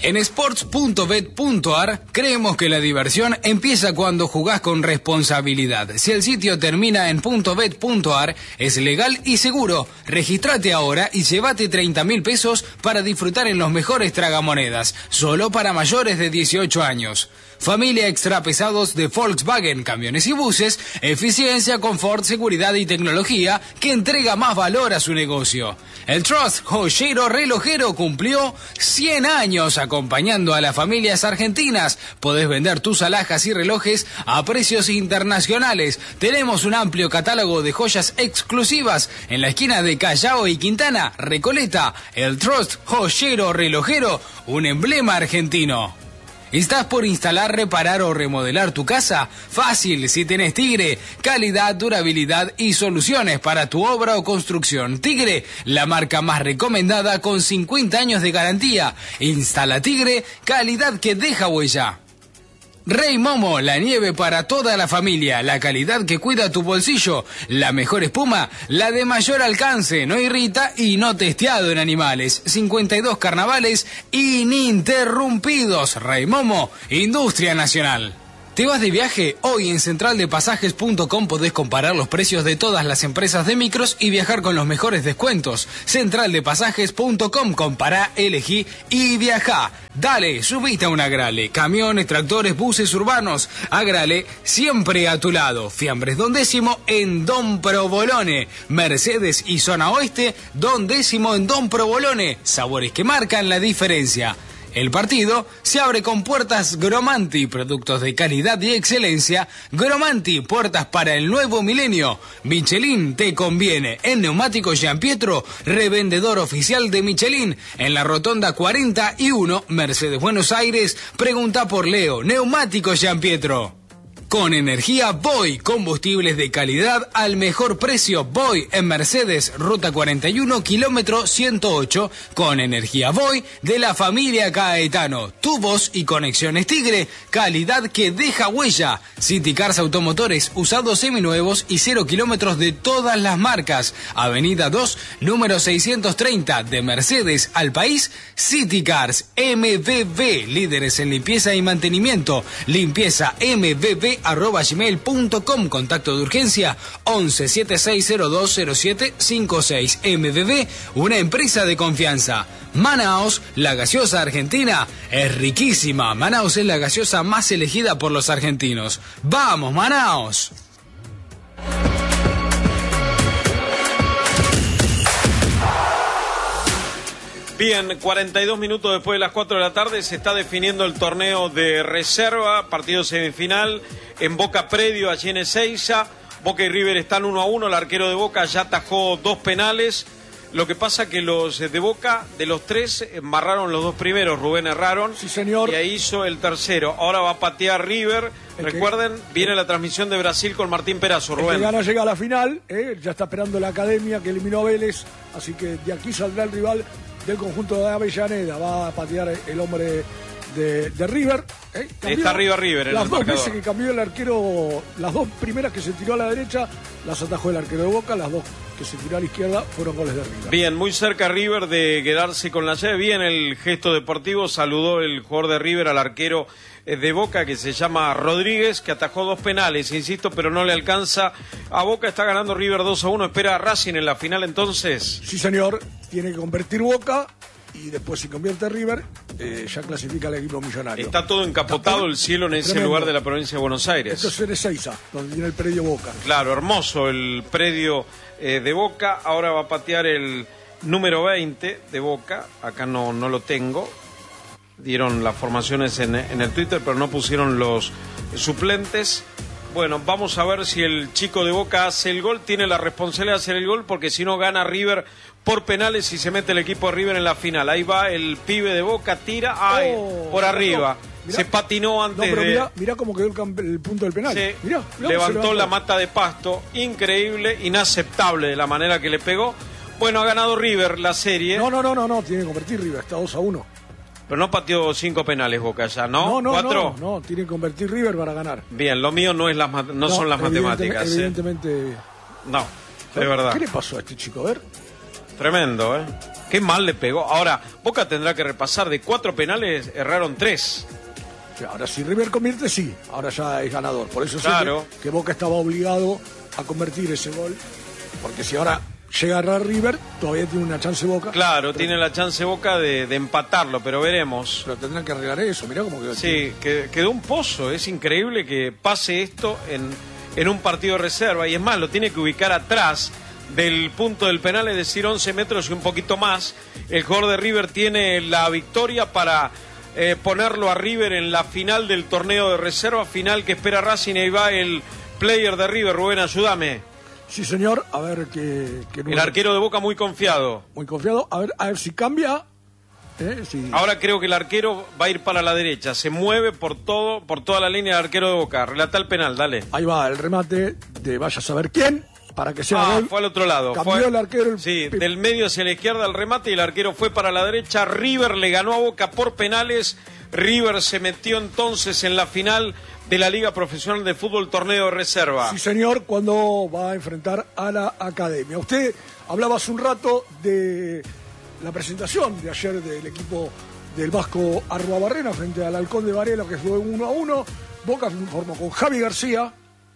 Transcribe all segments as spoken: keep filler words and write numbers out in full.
En sports punto bet punto a r creemos que la diversión empieza cuando jugás con responsabilidad. Si el sitio termina en .bet punto a r, es legal y seguro. Regístrate ahora y llévate treinta mil pesos para disfrutar en los mejores tragamonedas, solo para mayores de dieciocho años. Familia extra pesados de Volkswagen, camiones y buses, eficiencia, confort, seguridad y tecnología que entrega más valor a su negocio. El Trust Joyero Relojero cumplió cien años acompañando a las familias argentinas. Podés vender tus alhajas y relojes a precios internacionales. Tenemos un amplio catálogo de joyas exclusivas en la esquina de Callao y Quintana, Recoleta. El Trust Joyero Relojero, un emblema argentino. ¿Estás por instalar, reparar o remodelar tu casa? Fácil, si tenés Tigre. Calidad, durabilidad y soluciones para tu obra o construcción. Tigre, la marca más recomendada con cincuenta años de garantía. Instala Tigre, calidad que deja huella. Rey Momo, la nieve para toda la familia, la calidad que cuida tu bolsillo, la mejor espuma, la de mayor alcance, no irrita y no testeado en animales. cincuenta y dos carnavales ininterrumpidos. Rey Momo, industria nacional. ¿Te vas de viaje? Hoy en central de pasajes punto com podés comparar los precios de todas las empresas de micros y viajar con los mejores descuentos. central de pasajes punto com, compará, elegí y viajá. Dale, subite a un Agrale. Camiones, tractores, buses urbanos. Agrale, siempre a tu lado. Fiambres Don Décimo en Don Provolone. Mercedes y Zona Oeste, Don Décimo en Don Provolone. Sabores que marcan la diferencia. El partido se abre con puertas Gromanti, productos de calidad y excelencia. Gromanti, puertas para el nuevo milenio. Michelin te conviene. En Neumáticos Gianpietro, revendedor oficial de Michelin. En la Rotonda cuarenta y uno, Mercedes Buenos Aires, pregunta por Leo. Neumáticos Gianpietro. Con energía Voy, combustibles de calidad al mejor precio. Voy en Mercedes, ruta cuarenta y uno, kilómetro ciento ocho. Con energía Voy de la familia Caetano. Tubos y conexiones Tigre, calidad que deja huella. City Cars Automotores, usados seminuevos y cero kilómetros de todas las marcas. Avenida dos, número seiscientos treinta, de Mercedes al país. City Cars M B B, líderes en limpieza y mantenimiento. Limpieza M B B arroba gmail punto com. Contacto de urgencia once, setenta y seis cero dos cero siete cincuenta y seis. M B B, una empresa de confianza. Manaos, la gaseosa argentina, es riquísima. Manaos es la gaseosa más elegida por los argentinos. ¡Vamos, Manaos! Bien, cuarenta y dos minutos después de las cuatro de la tarde se está definiendo el torneo de reserva, partido semifinal en Boca Predio, allí en Ezeiza. Boca y River están uno a uno, el arquero de Boca ya atajó dos penales. Lo que pasa que los de Boca, de los tres, embarraron los dos primeros, Rubén erraron. Sí, señor. Y ahí hizo el tercero. Ahora va a patear River. El Recuerden, que... viene la transmisión de Brasil con Martín Perazo, Rubén. El que gana llega a la final, ¿eh? Ya está esperando la Academia que eliminó a Vélez, así que de aquí saldrá el rival del conjunto de Avellaneda. Va a patear el hombre de, de River. ¿eh? Está arriba River en las el dos marcador. veces que cambió el arquero, las dos primeras que se tiró a la derecha, las atajó el arquero de Boca, las dos que se tiró a la izquierda fueron goles de River. Bien, muy cerca River de quedarse con la llave. Bien el gesto deportivo, saludó el jugador de River al arquero de Boca, que se llama Rodríguez, que atajó dos penales, insisto, pero no le alcanza a Boca. Está ganando River dos a uno, espera a Racing en la final entonces. Sí, señor, tiene que convertir Boca y después si convierte River, eh, ya clasifica al equipo millonario. Está todo encapotado todo el cielo en ese tremendo lugar de la provincia de Buenos Aires. Esto es en Ezeiza, donde tiene el predio Boca. Claro, hermoso el predio eh, de Boca. Ahora va a patear el número veinte de Boca. Acá no, no lo tengo. Dieron las formaciones en, en el Twitter, pero no pusieron los suplentes. Bueno, vamos a ver si el chico de Boca hace el gol. Tiene la responsabilidad de hacer el gol, porque si no gana River por penales y se mete el equipo de River en la final. Ahí va el pibe de Boca, tira, ay, oh, por arriba. Mirá, se patinó antes no, pero de... Mirá, mirá cómo quedó el, el punto del penal. Sí, mirá, mirá levantó la mata de pasto. Increíble, inaceptable de la manera que le pegó. Bueno, ha ganado River la serie. No, no, no, no, no tiene que convertir River, está dos a uno. Pero no pateó cinco penales Boca ya, ¿no? No, no, ¿Cuatro? no, no, tiene que convertir River para ganar. Bien, lo mío no es las no, no son las evidentemente, matemáticas. Evidentemente. ¿eh? No, es verdad. ¿Qué le pasó a este chico? A ver. Tremendo, ¿eh? Qué mal le pegó. Ahora, Boca tendrá que repasar. De cuatro penales, erraron tres. Sí, ahora, si River convierte, sí. Ahora ya es ganador. Por eso claro. sé que, que Boca estaba obligado a convertir ese gol. Porque si ahora llega a errar River, todavía tiene una chance Boca. Claro, pero, tiene la chance Boca de, de empatarlo, pero veremos. Pero tendrán que arreglar eso. Mirá cómo quedó. Sí, que, quedó un pozo. Es increíble que pase esto en, en un partido de reserva. Y es más, lo tiene que ubicar atrás del punto del penal, es decir, once metros y un poquito más. El jugador de River tiene la victoria para eh, ponerlo a River en la final del torneo de reserva, final que espera Racing. Ahí va el player de River. Rubén, ayúdame. Sí, señor, a ver qué... El arquero de Boca muy confiado. Muy confiado, a ver, a ver si cambia. Eh, si... Ahora creo que el arquero va a ir para la derecha, se mueve por todo, por toda la línea del arquero de Boca. Relata el penal, dale. Ahí va el remate de vaya a saber quién. Para que sea ah, gol. Fue al otro lado. Cambió fue, el arquero. El... Sí, del medio hacia la izquierda el remate y el arquero fue para la derecha. River le ganó a Boca por penales. River se metió entonces en la final de la Liga Profesional de Fútbol Torneo de Reserva. Sí, señor, cuando va a enfrentar a la Academia. Usted hablaba hace un rato de la presentación de ayer del equipo del Vasco Arruabarrena frente al Halcón de Varela, que fue uno a uno. Boca formó con Javi García,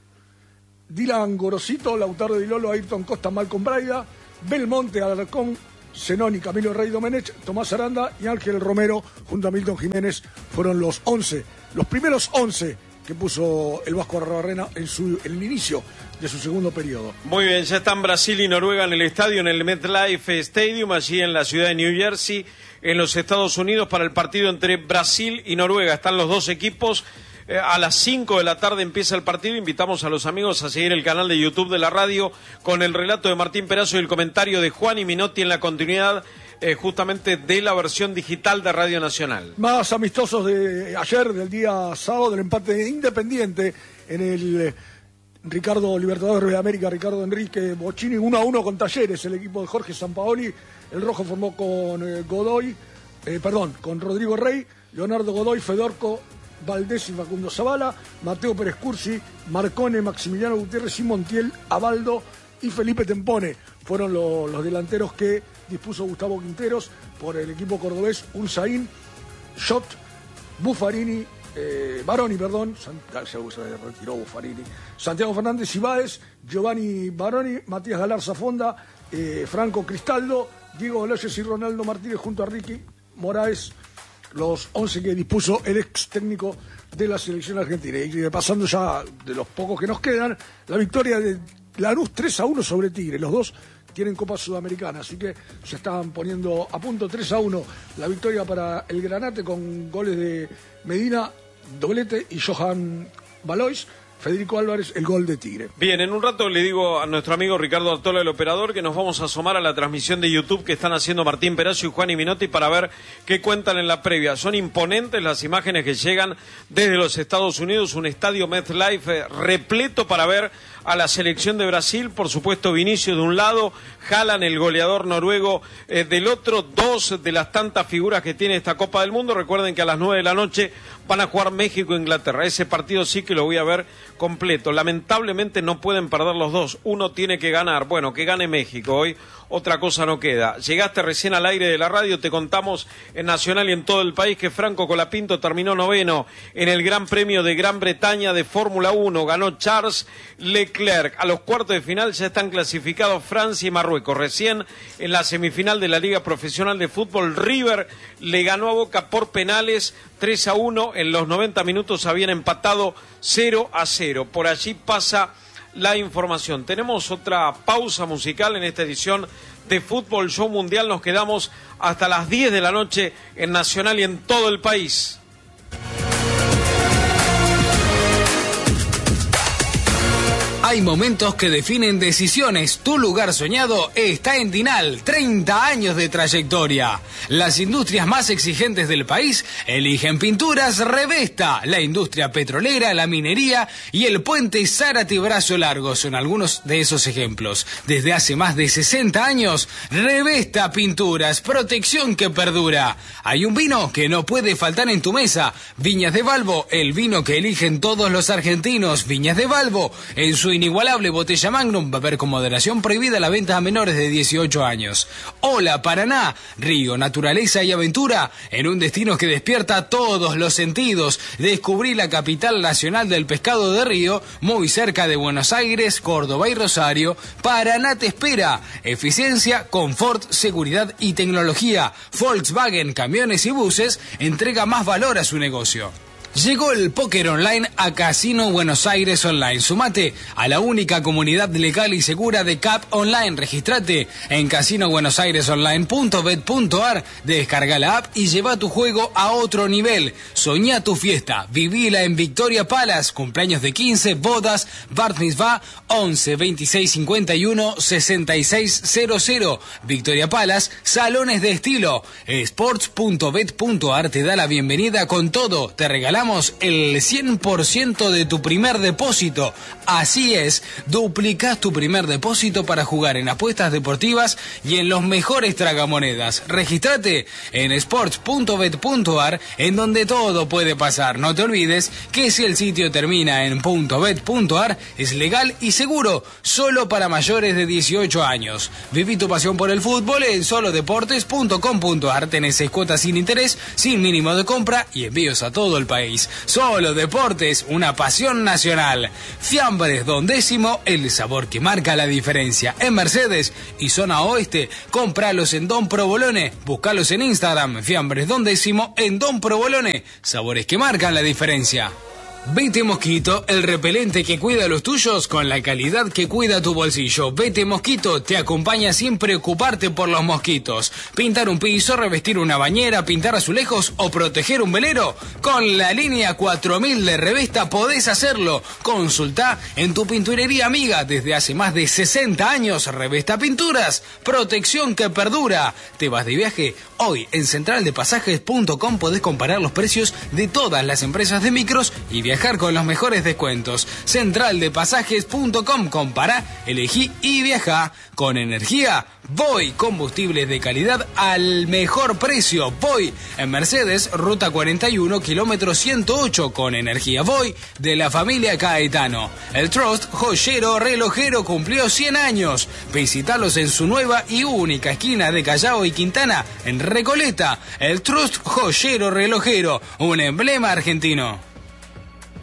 Dylan Gorosito, Lautaro Di Lolo, Ayrton Costa, Malcolm Braida, Belmonte, Alarcón, Zenoni, Camilo Rey Domenech, Tomás Aranda y Ángel Romero junto a Milton Jiménez fueron los once, los primeros once que puso el Vasco Arruabarrena en, su, en el inicio de su segundo periodo. Muy bien, ya están Brasil y Noruega en el estadio, en el MetLife Stadium, allí en la ciudad de New Jersey, en los Estados Unidos, para el partido entre Brasil y Noruega. Están los dos equipos. A las cinco de la tarde empieza el partido. Invitamos a los amigos a seguir el canal de YouTube de la radio con el relato de Martín Perazo y el comentario de Juan y Minotti en la continuidad eh, justamente de la versión digital de Radio Nacional. Más amistosos de ayer, del día sábado, del empate de Independiente en el eh, Ricardo Libertadores de América, Ricardo Enrique Bocini, uno a uno con Talleres, el equipo de Jorge Sampaoli. El rojo formó con eh, Godoy, eh, perdón, con Rodrigo Rey, Leonardo Godoy, Fedorco Valdés y Facundo Zavala, Mateo Pérez Cursi, Marcone, Maximiliano Gutiérrez y Montiel, Abaldo y Felipe Tempone. Fueron lo, los delanteros que dispuso Gustavo Quinteros por el equipo cordobés. Ulzaín, Schott, Buffarini, eh, Baroni, perdón, Santa, se retiró Buffarini, Santiago Fernández Ibáez, Giovanni Baroni, Matías Galarza Fonda, eh, Franco Cristaldo, Diego Loyes y Ronaldo Martínez junto a Ricky Moraes. Los once que dispuso el ex técnico de la selección argentina. Y pasando ya de los pocos que nos quedan, la victoria de Lanús tres a uno sobre Tigre. Los dos tienen Copa Sudamericana, así que se estaban poniendo a punto. Tres a uno la victoria para el Granate con goles de Medina, doblete, y Johan Valois. Federico Álvarez, el gol de Tigre. Bien, en un rato le digo a nuestro amigo Ricardo Artola, el operador, que nos vamos a asomar a la transmisión de YouTube que están haciendo Martín Perazo y Juan y Minotti para ver qué cuentan en la previa. Son imponentes las imágenes que llegan desde los Estados Unidos, un estadio MetLife repleto para ver a la selección de Brasil, por supuesto Vinicius de un lado, Haaland, el goleador noruego, eh, del otro, dos de las tantas figuras que tiene esta Copa del Mundo. Recuerden que a las nueve de la noche van a jugar México e Inglaterra. Ese partido sí que lo voy a ver completo. Lamentablemente no pueden perder los dos. Uno tiene que ganar. Bueno, que gane México hoy. Otra cosa no queda. Llegaste recién al aire de la radio, te contamos en Nacional y en todo el país que Franco Colapinto terminó noveno en el Gran Premio de Gran Bretaña de Fórmula uno. Ganó Charles Leclerc. A los cuartos de final ya están clasificados Francia y Marruecos. Recién en la semifinal de la Liga Profesional de Fútbol, River le ganó a Boca por penales tres a uno. En los noventa minutos habían empatado cero a cero. Por allí pasa la información. Tenemos otra pausa musical en esta edición de Fútbol Show Mundial. Nos quedamos hasta las diez de la noche en Nacional y en todo el país. Hay momentos que definen decisiones. Tu lugar soñado está en Dinal. treinta años de trayectoria. Las industrias más exigentes del país eligen Pinturas Revesta. La industria petrolera, la minería y el puente Zárate Brazo Largo son algunos de esos ejemplos. Desde hace más de sesenta años, Revesta Pinturas, protección que perdura. Hay un vino que no puede faltar en tu mesa. Viñas de Valvo, el vino que eligen todos los argentinos. Viñas de Valvo, en su inigualable botella Magnum, beber con moderación, prohibida la venta a menores de dieciocho años. Hola Paraná, río, naturaleza y aventura, en un destino que despierta todos los sentidos. Descubrí la capital nacional del pescado de río, muy cerca de Buenos Aires, Córdoba y Rosario. Paraná te espera. Eficiencia, confort, seguridad y tecnología. Volkswagen Camiones y Buses entrega más valor a su negocio. Llegó el póker online a Casino Buenos Aires Online. Sumate a la única comunidad legal y segura de C A P Online. Registrate en casino buenos aires online punto bet punto ar, descarga la app y lleva tu juego a otro nivel. Soñá tu fiesta, vivila en Victoria Palace, cumpleaños de quince, bodas, bar mitzvah, once, veintiséis, cincuenta y uno, sesenta y seis cero cero. Victoria Palace, salones de estilo. sports punto bet punto ar te da la bienvenida con todo. Te regalamos el cien por ciento de tu primer depósito. Así es, duplicás tu primer depósito para jugar en apuestas deportivas y en los mejores tragamonedas. Regístrate en sports punto bet punto ar, en donde todo puede pasar. No te olvides que si el sitio termina en .bet punto ar es legal y seguro, solo para mayores de dieciocho años. Viví tu pasión por el fútbol en solo deportes punto com punto ar. Tenés seis cuotas sin interés, sin mínimo de compra y envíos a todo el país. Solo Deportes, una pasión nacional. Fiambres Don Décimo, el sabor que marca la diferencia. En Mercedes y zona oeste, compralos en Don Provolone. Búscalos en Instagram, Fiambres Don Décimo en Don Provolone. Sabores que marcan la diferencia. Vete Mosquito, el repelente que cuida a los tuyos con la calidad que cuida tu bolsillo. Vete Mosquito te acompaña sin preocuparte por los mosquitos. Pintar un piso, revestir una bañera, pintar azulejos o proteger un velero. Con la línea cuatro mil de Revesta podés hacerlo. Consultá en tu pinturería amiga desde hace más de sesenta años. Revesta Pinturas, protección que perdura. ¿Te vas de viaje? Hoy en central de pasajes punto com podés comparar los precios de todas las empresas de micros y viajar con los mejores descuentos. central de pasajes punto com, compará, elegí y viajá. Con energía, Voy, combustibles de calidad al mejor precio. Voy en Mercedes, ruta cuarenta y uno, kilómetro ciento ocho, con energía Voy de la familia Caetano. El Trust, joyero relojero, cumplió cien años. Visítalos en su nueva y única esquina de Callao y Quintana, en Recoleta. El Trust, joyero relojero, un emblema argentino.